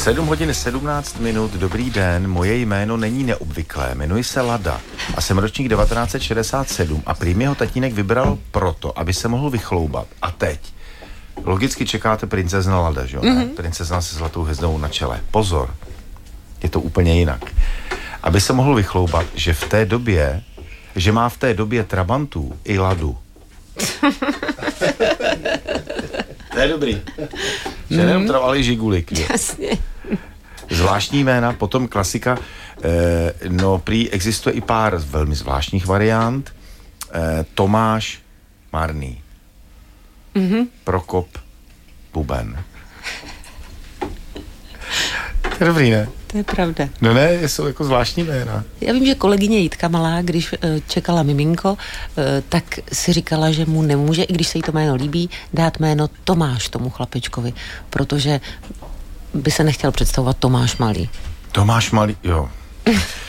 7 hodin 17 minut, dobrý den, moje jméno není neobvyklé, jmenuji se Lada a jsem ročník 1967 a prý mě ho tatínek vybral proto, aby se mohl vychloubat. A teď, logicky čekáte princezna Lada, že jo? Mm-hmm. Princezna se zlatou hvězdou na čele. Pozor, je to úplně jinak. Aby se mohl vychloubat, že má v té době trabantů i Ladu. To je dobrý. Že jenom trvali žigulik. Jasně. Zvláštní jména, potom klasika. No, prý existuje i pár velmi zvláštních variant. Tomáš Marný. Mm-hmm. Prokop Buben. To je dobrý, ne? To je pravda. No ne, jsou jako zvláštní jména. Já vím, že kolegyně Jitka Malá, když čekala miminko, tak si říkala, že mu nemůže, i když se jí to jméno líbí, dát jméno Tomáš tomu chlapečkovi, protože by se nechtěl představovat Tomáš Malý. Tomáš Malý, jo.